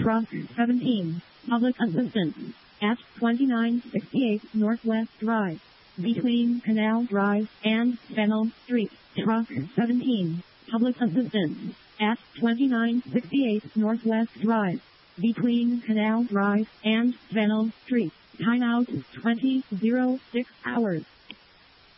Truck 17, public assistance, at 2968 Northwest Drive, between Canal Drive and Fennell Street. Truck 17, public assistance, at 2968 Northwest Drive, between Canal Drive and Fennell Street. Timeout 20:06 hours.